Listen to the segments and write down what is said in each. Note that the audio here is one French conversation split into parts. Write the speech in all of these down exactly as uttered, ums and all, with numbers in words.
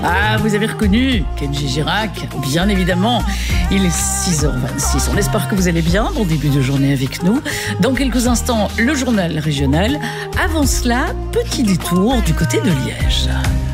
Ah, vous avez reconnu Kenji Girac, bien évidemment. Il est six heures vingt-six. On espère que vous allez bien. Bon début de journée avec nous. Dans quelques instants, le journal régional. Avant cela, petit détour du côté de Liège.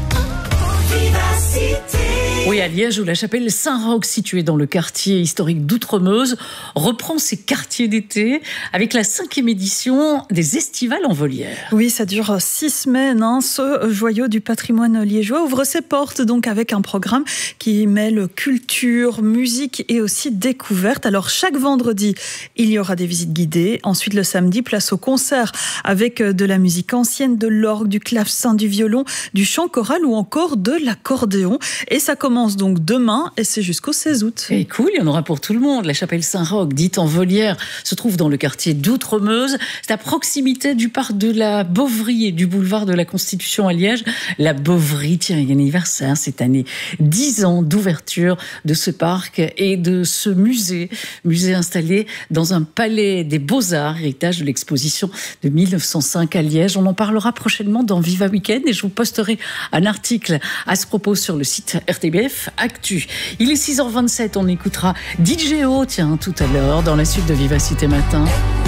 Oui, à Liège, où la chapelle Saint-Roch, située dans le quartier historique d'Outremeuse, reprend ses quartiers d'été avec la cinquième édition des Estivales en Volière. Oui, ça dure six semaines. Hein. Ce joyau du patrimoine liégeois ouvre ses portes donc avec un programme qui mêle culture, musique et aussi découverte. Alors, chaque vendredi, il y aura des visites guidées. Ensuite, le samedi, place au concert avec de la musique ancienne, de l'orgue, du clavecin, du violon, du chant choral ou encore de l'accordéon. Et ça commence donc demain et c'est jusqu'au seize août. Et cool, il y en aura pour tout le monde. La chapelle Saint-Roch, dite en Volière, se trouve dans le quartier d'Outremeuse. C'est à proximité du parc de la Beauvrie et du boulevard de la Constitution à Liège. La Beauvrie tient un anniversaire cette année. dix ans d'ouverture de ce parc et de ce musée. Musée installé dans un palais des Beaux-Arts, héritage de l'exposition de mille neuf cent cinq à Liège. On en parlera prochainement dans Viva Weekend et je vous posterai un article à ce propos sur le site R T B F Actu. Il est six heures vingt-sept, on écoutera D J O, tiens, tout à l'heure, dans la suite de Vivacité Matin.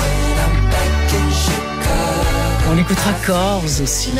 On écoutera Corrs aussi.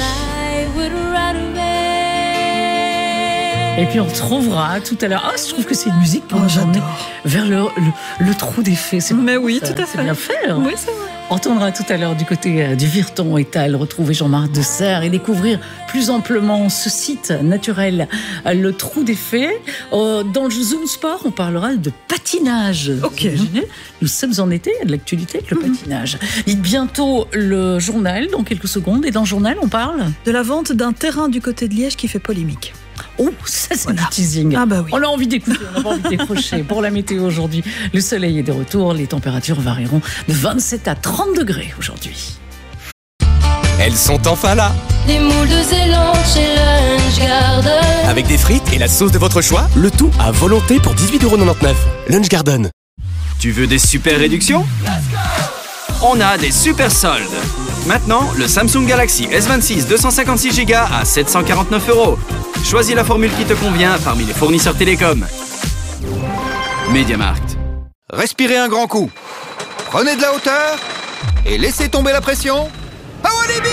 Et puis on retrouvera tout à l'heure. Ah, je trouve que c'est une musique pour nous emmener vers le, le, le trou des fées. C'est Mais oui, ça, tout à fait. C'est bien fait. Hein. Oui, c'est vrai. On tournera tout à l'heure du côté du Virton Étal, retrouver Jean-Marc Desserre et découvrir plus amplement ce site naturel, le Trou des Fées. Dans le Zoom Sport, on parlera de patinage. Ok. Nous sommes en été, il y a de l'actualité avec le mmh. patinage. Dites bientôt le journal, dans quelques secondes. Et dans le journal, on parle de la vente d'un terrain du côté de Liège qui fait polémique. Oh, ça c'est voilà. du teasing. Ah bah oui. On a envie d'écouter, on a pas envie de décrocher. Pour la météo aujourd'hui, le soleil est de retour, les températures varieront de vingt-sept à trente degrés aujourd'hui. Elles sont enfin là. Les moules de Zélande chez Lunch Garden. Avec des frites et la sauce de votre choix, le tout à volonté pour dix-huit euros quatre-vingt-dix-neuf. Lunch Garden. Tu veux des super réductions ? On a des super soldes. Maintenant, le Samsung Galaxy S vingt-six deux cent cinquante-six giga à sept cent quarante-neuf euros. Choisis la formule qui te convient parmi les fournisseurs télécoms. MediaMarkt. Respirez un grand coup. Prenez de la hauteur et laissez tomber la pression. À Walibi!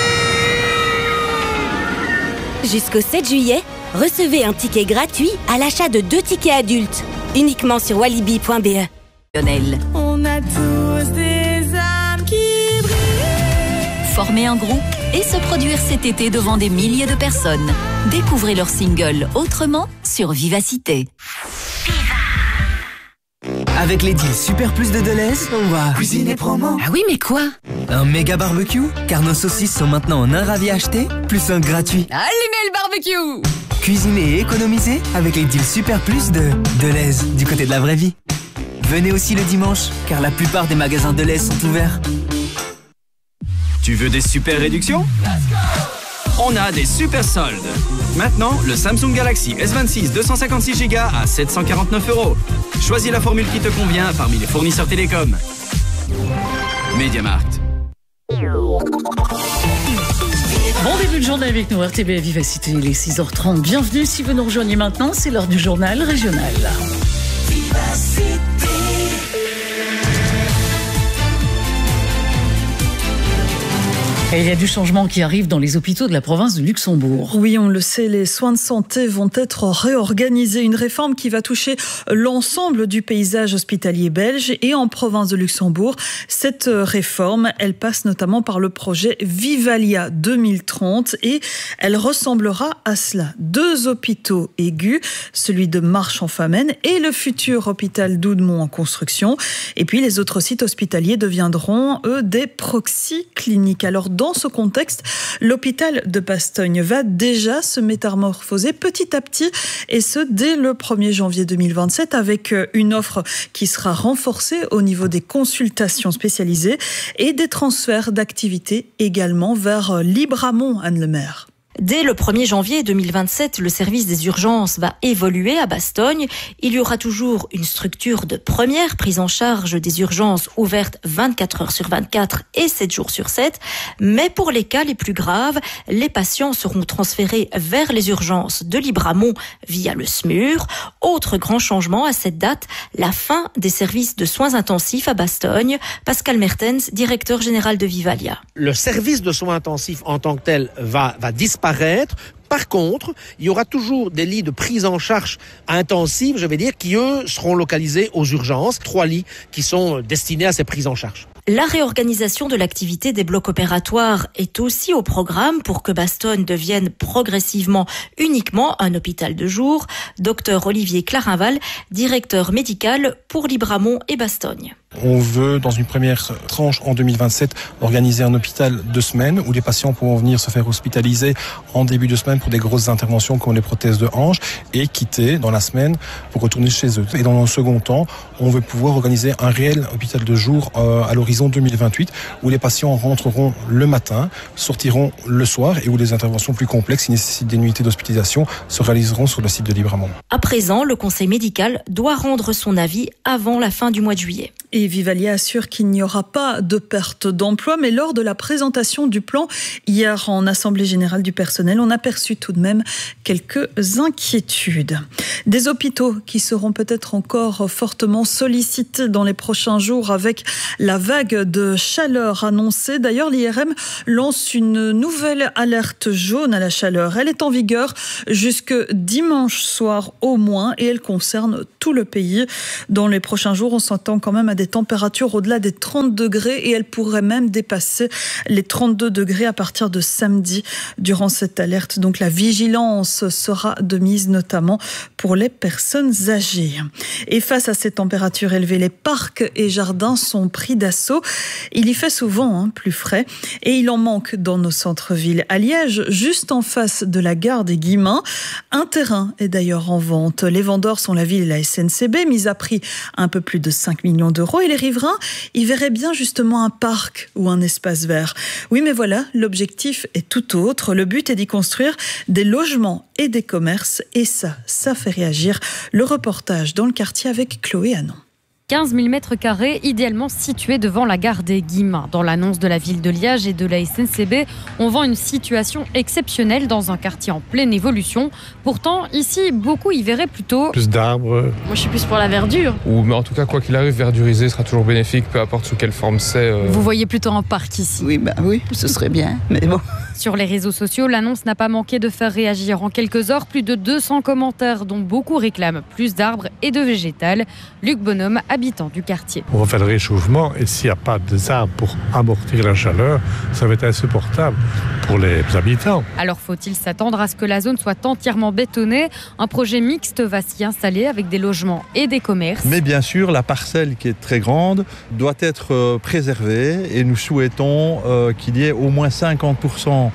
Jusqu'au sept juillet, recevez un ticket gratuit à l'achat de deux tickets adultes, uniquement sur walibi point b e. On a tous des âmes qui brillent. Former un groupe et se produire cet été devant des milliers de personnes. Découvrez leur single Autrement sur Vivacité. Avec les deals Super Plus de Deleuze, on va cuisiner promo. Ah oui, mais quoi? Un méga barbecue, car nos saucisses sont maintenant en un ravi acheté, plus un gratuit. Allumez le barbecue! Cuisiner et économiser avec les deals Super Plus de Deleuze, du côté de la vraie vie. Venez aussi le dimanche, car la plupart des magasins Deleuze sont ouverts. Tu veux des super réductions ? On a des super soldes. Maintenant, le Samsung Galaxy S vingt-six deux cent cinquante-six giga à sept cent quarante-neuf euros. Choisis la formule qui te convient parmi les fournisseurs télécoms. MediaMarkt. Bon début de journée avec nous, R T B Vivacité, il est six heures trente. Bienvenue si vous nous rejoignez maintenant, c'est l'heure du journal régional. Et il y a du changement qui arrive dans les hôpitaux de la province de Luxembourg. Oui, on le sait, les soins de santé vont être réorganisés. Une réforme qui va toucher l'ensemble du paysage hospitalier belge et en province de Luxembourg. Cette réforme, elle passe notamment par le projet Vivalia deux mille trente et elle ressemblera à cela. Deux hôpitaux aigus, celui de Marche-en-Famenne et le futur hôpital d'Oudemont en construction. Et puis les autres sites hospitaliers deviendront, eux, des proxy cliniques. Alors, dans ce contexte, l'hôpital de Bastogne va déjà se métamorphoser petit à petit, et ce dès le premier janvier deux mille vingt-sept, avec une offre qui sera renforcée au niveau des consultations spécialisées et des transferts d'activités également vers Libramont, Anne Lemaire. Dès le premier janvier deux mille vingt-sept, le service des urgences va évoluer à Bastogne. Il y aura toujours une structure de première prise en charge des urgences ouverte vingt-quatre heures sur vingt-quatre et sept jours sur sept. Mais pour les cas les plus graves, les patients seront transférés vers les urgences de Libramont via le S M U R. Autre grand changement à cette date, la fin des services de soins intensifs à Bastogne. Pascal Mertens, directeur général de Vivalia. Le service de soins intensifs en tant que tel va, va disparaître. Par contre, il y aura toujours des lits de prise en charge intensive, je vais dire, qui eux seront localisés aux urgences. Trois lits qui sont destinés à ces prises en charge. La réorganisation de l'activité des blocs opératoires est aussi au programme pour que Bastogne devienne progressivement uniquement un hôpital de jour. Docteur Olivier Clarinval, directeur médical pour Libramont et Bastogne. On veut, dans une première tranche en deux mille vingt-sept, organiser un hôpital de semaine où les patients pourront venir se faire hospitaliser en début de semaine pour des grosses interventions comme les prothèses de hanche et quitter dans la semaine pour retourner chez eux. Et dans un second temps, on veut pouvoir organiser un réel hôpital de jour euh, à l'horizon deux mille vingt-huit où les patients rentreront le matin, sortiront le soir et où les interventions plus complexes qui nécessitent des nuitées d'hospitalisation se réaliseront sur le site de Libramont. À présent, le conseil médical doit rendre son avis avant la fin du mois de juillet. Et Vivalia assure qu'il n'y aura pas de perte d'emploi, mais lors de la présentation du plan hier en Assemblée générale du personnel, on a perçu tout de même quelques inquiétudes. Des hôpitaux qui seront peut-être encore fortement sollicités dans les prochains jours avec la vague de chaleur annoncée. D'ailleurs, l'I R M lance une nouvelle alerte jaune à la chaleur. Elle est en vigueur jusque dimanche soir au moins et elle concerne tout le pays. Dans les prochains jours, on s'attend quand même à des températures au-delà des trente degrés et elle pourrait même dépasser les trente-deux degrés à partir de samedi durant cette alerte. Donc la vigilance sera de mise notamment pour les personnes âgées. Et face à ces températures élevées, les parcs et jardins sont pris d'assaut. Il y fait souvent hein, plus frais et il en manque dans nos centres-villes. À Liège, juste en face de la gare des Guillemins, un terrain est d'ailleurs en vente. Les vendeurs sont la ville et la S N C B, mis à prix un peu plus de cinq millions d'euros. Et les riverains, ils verraient bien justement un parc ou un espace vert. Oui, mais voilà, l'objectif est tout autre. Le but est d'y construire des logements et des commerces. Et ça, ça fait réagir. Le reportage dans le quartier avec Chloé Hanon. quinze mille mètres carrés, idéalement situés devant la gare des Guillemins. Dans l'annonce de la ville de Liège et de la S N C B, on vend une situation exceptionnelle dans un quartier en pleine évolution. Pourtant, ici, beaucoup y verraient plutôt... plus d'arbres. Moi, je suis plus pour la verdure. Ou, mais en tout cas, quoi qu'il arrive, verduriser sera toujours bénéfique, peu importe sous quelle forme c'est. Euh... Vous voyez plutôt un parc ici? Oui, bah oui, ce serait bien, mais bon... Sur les réseaux sociaux, l'annonce n'a pas manqué de faire réagir. En quelques heures, plus de deux cents commentaires, dont beaucoup réclament plus d'arbres et de végétal. Luc Bonhomme, habitant du quartier. On va faire le réchauffement et s'il n'y a pas d'arbres pour amortir la chaleur, ça va être insupportable pour les habitants. Alors faut-il s'attendre à ce que la zone soit entièrement bétonnée? Un projet mixte va s'y installer avec des logements et des commerces. Mais bien sûr, la parcelle qui est très grande doit être préservée et nous souhaitons euh, qu'il y ait au moins cinquante pour cent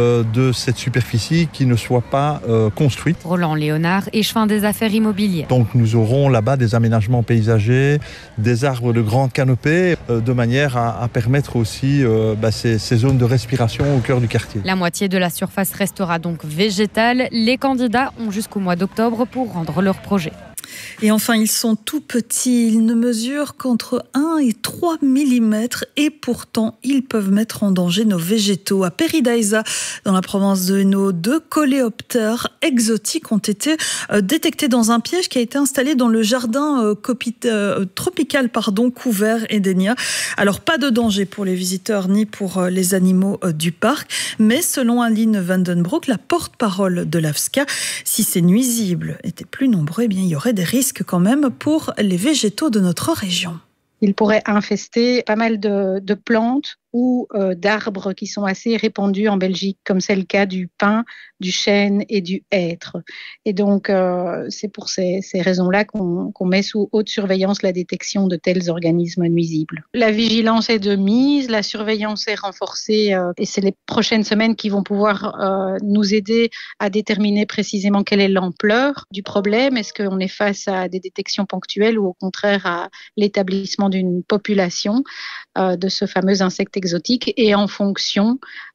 de cette superficie qui ne soit pas euh, construite. Roland Léonard, échevin des affaires immobilières. Donc nous aurons là-bas des aménagements paysagers, des arbres de grande canopée, euh, de manière à, à permettre aussi euh, bah, ces, ces zones de respiration au cœur du quartier. La moitié de la surface restera donc végétale. Les candidats ont jusqu'au mois d'octobre pour rendre leur projet. Et enfin, ils sont tout petits, ils ne mesurent qu'entre un et trois millimètres et pourtant, ils peuvent mettre en danger nos végétaux. À Peridaisa, dans la province de Hainaut, deux coléoptères exotiques ont été euh, détectés dans un piège qui a été installé dans le jardin euh, copit- euh, tropical pardon, couvert Edenia. Alors, pas de danger pour les visiteurs ni pour euh, les animaux euh, du parc, mais selon Aline Vandenbroek, la porte-parole de l'A F S C A, si ces nuisibles étaient plus nombreux, eh bien, il y aurait des risques quand même pour les végétaux de notre région. Il pourrait infester pas mal de, de plantes ou euh, d'arbres qui sont assez répandus en Belgique, comme c'est le cas du pin, du chêne et du hêtre. Et donc, euh, c'est pour ces, ces raisons-là qu'on, qu'on met sous haute surveillance la détection de tels organismes nuisibles. La vigilance est de mise, la surveillance est renforcée euh, et c'est les prochaines semaines qui vont pouvoir euh, nous aider à déterminer précisément quelle est l'ampleur du problème. Est-ce qu'on est face à des détections ponctuelles ou au contraire à l'établissement d'une population euh, de ce fameux insecte exotique, et en fonction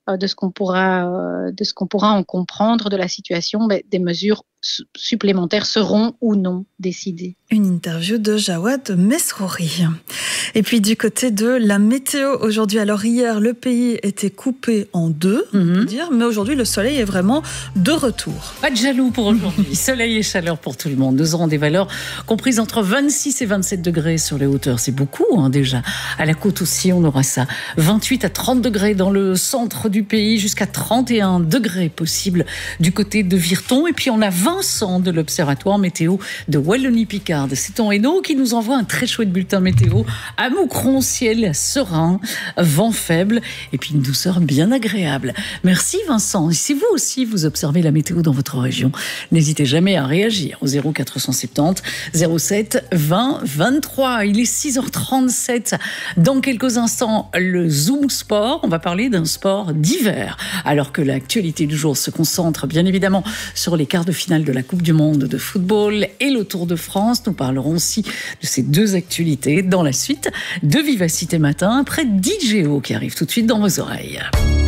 euh, de ce qu'on pourra, euh, de ce qu'on pourra en comprendre de la situation, ben, des mesures supplémentaires seront ou non décidées. Une interview de Jawad Mesrouri. Et puis du côté de la météo aujourd'hui, alors hier le pays était coupé en deux, on peut dire, mais aujourd'hui le soleil est vraiment de retour. Pas de jaloux pour aujourd'hui, soleil et chaleur pour tout le monde. Nous aurons des valeurs comprises entre vingt-six et vingt-sept degrés sur les hauteurs, c'est beaucoup hein, déjà. À la côte aussi on aura ça, vingt-huit à trente degrés dans le centre du pays, jusqu'à trente et un degrés possible du côté de Virton. Et puis on a Vincent de l'Observatoire météo de Wallonie-Picarde. C'est en Hainaut qui nous envoie un très chouette bulletin météo. À Moucron, ciel serein, vent faible et puis une douceur bien agréable. Merci Vincent. Et si vous aussi vous observez la météo dans votre région, n'hésitez jamais à réagir au zéro quatre cent soixante-dix zéro sept vingt vingt-trois. Il est six heures trente-sept. Dans quelques instants, le Zoom Sport. On va parler d'un sport d'hiver. Alors que l'actualité du jour se concentre bien évidemment sur les quarts de finale de la Coupe du Monde de football et le Tour de France. Nous parlerons aussi de ces deux actualités dans la suite de Vivacité Matin, après D J O qui arrive tout de suite dans vos oreilles.